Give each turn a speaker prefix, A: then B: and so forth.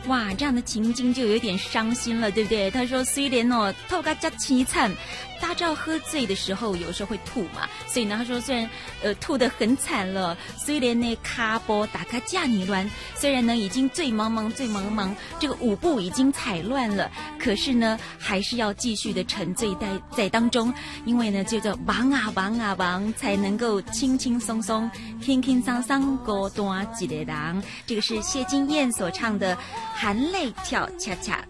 A: 哇，这样的情境就有点伤心了，对不对？他说虽然哦透个加凄惨，大家知道喝醉的时候有时候会吐嘛，所以呢他说虽然吐得很惨了，虽然呢卡波打卡架你乱，虽然呢已经醉茫茫，这个舞步已经踩乱了，可是呢还是要继续的沉醉在当中，因为呢就叫忙啊忙啊忙，才能够轻轻松松轻轻桑桑孤单一个人。这个是谢金燕所唱的含泪跳恰恰。